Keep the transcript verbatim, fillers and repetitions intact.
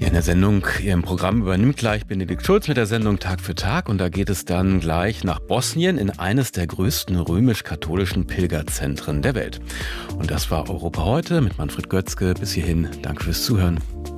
In der Sendung, Ihrem Programm übernimmt gleich Benedikt Schulz mit der Sendung Tag für Tag. Und da geht es dann gleich nach Bosnien in eines der größten römisch-katholischen Pilgerzentren der Welt. Und das war Europa heute mit Manfred Götzke. Bis hierhin, danke fürs Zuhören.